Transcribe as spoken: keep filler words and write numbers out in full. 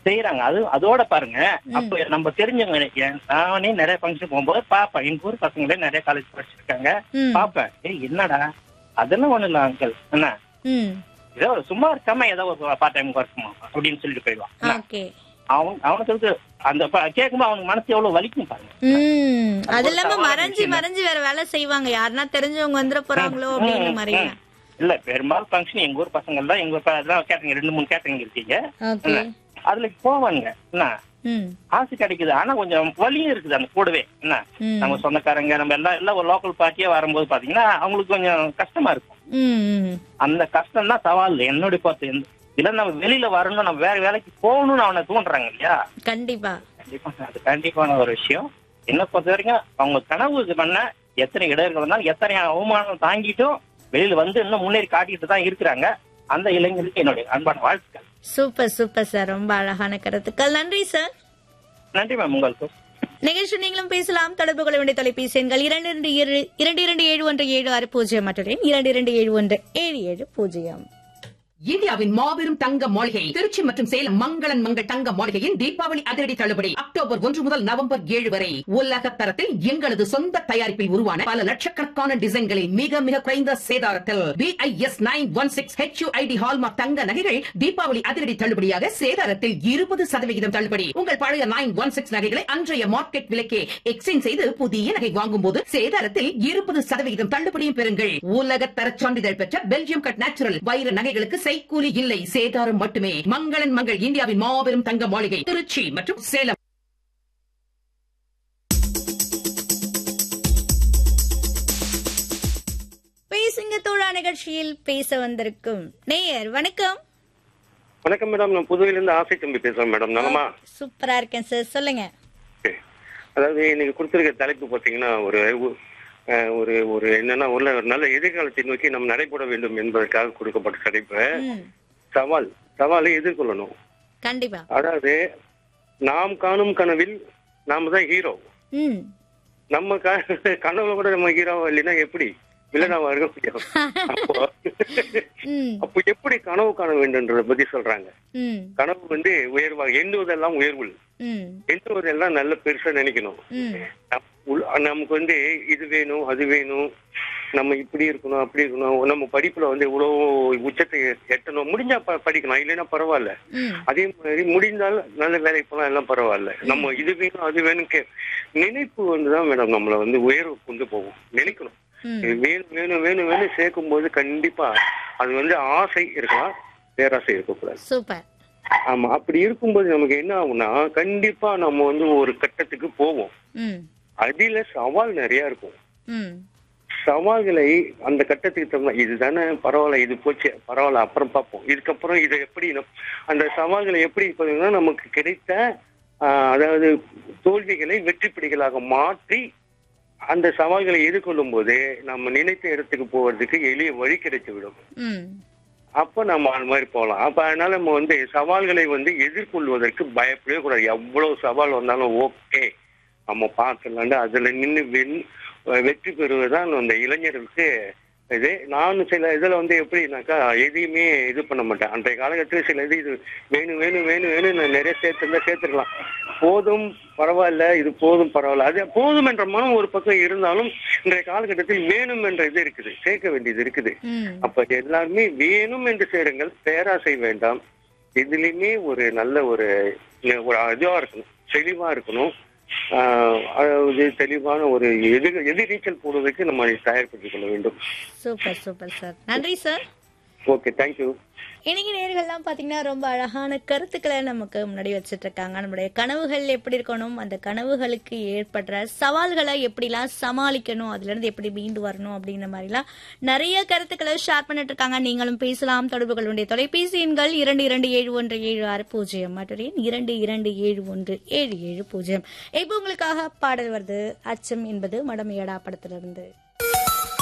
செய்யறாங்க. அது அதோட பாருங்க, ம். அப்ப நம்ம தெரிஞ்சவங்க என் நானே நிறைய ஃபங்க்ஷன் போகும்போது பாப்பேன். எங்க ஊர் பசங்களே நிறைய காலேஜ் படிச்சிருக்காங்க. ம். பாப்பேன், ஏய் என்னடா அதெல்லாம் ஒண்ணு இல்ல அங்கிள், என்ன ம். ஏதோ ஒரு சும்மா இருக்காம ஏதோ ஒரு பார்ட் டைம் ஒர்க்குமா அப்படின்னு சொல்லிட்டு போயிடுவான். என்ன? ஓகே. அவன் அவனுக்கு வந்து அந்த ப- கேட்கும்போது அவனுக்கு மனசு எவ்வளவு வலிக்கும் பாருங்க. ம். அது அது ஒரு இல்லாம சவாலான மறைஞ்சு விஷயம் தான். மறைஞ்சு வேற வேலை செய்வாங்க. யாருன்னா தெரிஞ்சவங்க வந்துட போறாங்களோ ம், அப்படிங்கிற ம், மாதிரி. ம். இல்ல பெரும்பாலும் ஃபங்க்ஷன் எங்க ஊர் பசங்க தான், எங்க ஊர் ப- அதான் கேட்டரிங் ரெண்டு மூணு கேட்டரிங் இருக்கீங்க. ஓகே. என்ன? அதுல போவாங்க, என்ன ம். ஆசை கிடைக்குது. ஆனா கொஞ்சம் வலியும் இருக்குது அந்த கூடவே. என்ன ம். நம்ம சொந்தக்காரங்க நம்ம எல்லாம் எல்லாம் ஒரு லோக்கல் பார்ட்டியா வரும்போது பாத்தீங்கன்னா அவங்களுக்கு கொஞ்சம் கஷ்டமா இருக்கும். ம். ம். அந்த கஷ்டம் தான் சவால் என்னுடைய பார்த்து. இல்ல நம்ம வெளியில வரணும், நம்ம வேற வேலைக்கு போகணும்னு அவனை தூண்டுறாங்க இல்லையா? கண்டிப்பா. கண்டிப்பா அது கண்டிப்பான ஒரு விஷயம். என்ன பொறுத்த வரைக்கும் அவங்க கனவு இது பண்ண எத்தனை இடர்கள் இருந்தாலும் எத்தனை அவமானம் தாங்கிட்டும் வெளியில வந்து இன்னும் முன்னேறி காட்டிட்டு தான் இருக்கிறாங்க. அந்த இளைஞருக்கு என்னுடைய அன்பான வாழ்த்துக்கள். Super super sir. ரொம்ப அழகான கருத்துக்கள். நன்றி சார். நன்றி மேம் உங்களுக்கு. நிகழ்ச்சி நீங்களும் பேசலாம். தொடர்பு கொள்ள வேண்டிய தொலைபேசி எண்கள் இரண்டு இரண்டு ஏழு இரண்டு இரண்டு ஏழு ஒன்று ஏழு ஆறு பூஜ்ஜியம் மற்றும் இரண்டு இரண்டு ஏழு ஒன்று ஏழு ஏழு பூஜ்ஜியம். இந்தியாவின் மாபெரும் தங்க மாளிகை திருச்சி மற்றும் சேலம் மங்களன் மங்கள் தங்க மாளிகையின் தீபாவளி அதிரடி தள்ளுபடி அக்டோபர் ஒன்று முதல் நவம்பர் ஏழு வரை உலக தரத்தில் எங்களது சொந்த தயாரிப்பில் உருவான பல லட்சக்கணக்கான டிசைன்களை மிக மிக குறைந்த சேதாரத்தில் BIS nine one six HUID hallmark தங்க நகைகள் தீபாவளி அதிரடி தள்ளுபடியாக சேதாரத்தில் இருபது சதவிகிதம் தள்ளுபடி. உங்கள் பழைய நைன் ஒன் சிக்ஸ் நகைகளை அன்றைய மார்க்கெட் விலைக்கே எக்ஸ்சேஞ்ச் செய்து புதிய நகை வாங்கும் போது சேதாரத்தில் இருபது சதவிகிதம் தள்ளுபடியும் பெறுங்கள். உலக தர சான்றிதழ் பெற்ற பெல்ஜியம் கட் நேச்சுரல் வைர நகைகளுக்கு செய்கூலி இல்லை, சேதாரம் மட்டுமே. மங்களன் மங்கள் இந்தியாவின் மாபெரும் தங்க மாளிகை திருச்சி மற்றும் சேலம். பேசுங்க தோழா நிகழ்ச்சியில் பேச வந்திருக்கும் நேயர் வணக்கம். வணக்கம் மேடம், நான் புதுவையிலிருந்து ஆசை தம்பி பேசுறேன் மேடம். நலமா? சூப்பரா இருக்கேன் சார், சொல்லுங்க. அதாவது இன்னைக்கு கொடுத்திருக்க தலைப்பு பாத்தீங்கன்னா ஒரு அஹ், ஒரு ஒரு என்னன்னா ஒரு ஒரு நல்ல எதிர்காலத்தை நோக்கி நம்ம நடைபெற வேண்டும் என்பதற்காக கொடுக்கப்பட்ட தலைப்பு. ம். சவால் சவாலை எதிர்கொள்ளணும். கண்டிப்பா. அதாவது நாம் காணும் கனவில் நாம தான் ஹீரோ. ம். நம்ம க- கனவுல கூட நம்ம ஹீரோ இல்லைன்னா எப்படி வில்லனாவா இருக்க முடியும்? அப்போ ம். அப்போ எப்படி கனவு காண வேண்டும்ன்றத பத்தி சொல்றாங்க. ம். கனவு வந்து உயர்வாக எண்ணுவதெல்லாம் உயர்வு, ம். எண்ணுவதெல்லாம் நல்ல பெருசா நினைக்கணும். ம். நம் உள்- நமக்கு வந்து இது வேணும் அது வேணும், நம்ம இப்படி இருக்கணும் அப்படி இருக்கணும், நம்ம படிப்புல வந்து இவ்வளவு உச்சத்தை எட்டணும், முடிஞ்சா ப- படிக்கலாம், இல்லைன்னா பரவாயில்ல. ம். அதே மாதிரி முடிந்தால் நல்ல வேலைக்கு போலாம், எல்லாம் பரவாயில்ல. நம்ம இது வேணும் அது வேணும் கே நினைப்பு வந்துதான் மேடம் நம்மள வந்து உயர்வு கொண்டு போகும். நினைக்கணும் ம். இது வேணும் வேணும் வேணும் வேணும் சேர்க்கும் போது கண்டிப்பா அது வந்து ஆசை இருக்கலாம், பேராசை இருக்கக்கூடாது. சூப்பர். ஆமா, அப்படி இருக்கும்போது நமக்கு என்ன ஆகும்னா கண்டிப்பா நம்ம வந்து ஒரு கட்டத்துக்கு போவோம். ம். அதில சவால் நிறைய இருக்கும். ம். சவால்களை அந்த கட்டத்துக்கு தகுந்த இதுதானே பரவாயில்ல, இது போச்சு பரவாயில்ல அப்புறம் பார்ப்போம், இதுக்கப்புறம் இதை எப்படி நம்- அந்த சவால்களை எப்படி பார்த்தீங்கன்னா நமக்கு கிடைத்த ஆஹ், அதாவது தோல்விகளை வெற்றி பிடிகளாக மாற்றி அந்த சவால்களை எதிர்கொள்ளும் போது நம்ம நினைத்த இடத்துக்கு போவதற்கு எளிய வழி கிடைத்து விடும். ம். அப்ப நம்ம அந்த மாதிரி போகலாம். அப்ப அதனால நம்ம வந்து சவால்களை வந்து எதிர்கொள்வதற்கு பயப்படவே கூடாது. எவ்வளவு சவால் வந்தாலும் ஓகே நம்ம பார்க்கலாண்டு அதுல நின்று வென் வெற்றி பெறுவதுதான் அந்த இளைஞர்களுக்கு இது. நானும் சில இதுல வந்து எப்படின்னாக்கா எதையுமே இது பண்ண மாட்டேன். அன்றைய காலகட்டத்தில் சில இது இது வேணும் வேணும் வேணும் வேணும் நான் நிறைய சேர்த்துருந்தா சேர்த்துக்கலாம், போதும் பரவாயில்ல இது போதும் பரவாயில்ல, அது போதும் என்ற மனம் ஒரு பக்கம் இருந்தாலும் இன்றைய காலகட்டத்தில் வேணும் என்ற இது இருக்குது, சேர்க்க வேண்டியது இருக்குது. ம். அப்ப அப்ப எல்லாருமே வேணும் என்று சேருங்கள், பேராசை வேண்டாம். எதுலையுமே ஒரு நல்ல ஒரு ஒரு இதுவா இருக்கணும், தெளிவா இருக்கணும். ஆஹ் அதாவது தெளிவான ஒரு எதிர் எதிர்நீச்சல் போடுவதற்கு நம்ம தயார்படுத்திக் கொள்ள வேண்டும். Super super sir. நன்றி சார். Okay, thank you. இன்னைக்கு நேர்கள்லாம் பாத்தீங்கன்னா ரொம்ப அழகான கருத்துக்களை நமக்கு முன்னாடி வச்சிட்டு இருக்காங்க. நம்மளுடைய கனவுகள் எப்படி இருக்கணும், அந்த கனவுகளுக்கு ஏற்படுற சவால்களை எப்படிலாம் சமாளிக்கணும், அதுல இருந்து எப்படி மீண்டு வரணும் அப்படிங்கிற மாதிரிலாம் நிறைய கருத்துக்களை ஷேர் பண்ணிட்டு இருக்காங்க. நீங்களும் பேசலாம். தொடர்பு கொள்ளுடைய தொலைபேசி எண்கள் இரண்டு இரண்டு ஏழு ஒன்று ஏழு ஆறு பூஜ்ஜியம் மற்றும் இரண்டு இரண்டு ஏழு ஒன்று ஏழு ஏழு பூஜ்ஜியம். இப்போ உங்களுக்காக பாடல் வருது, அச்சம் என்பது மடமையடா படத்திலிருந்து.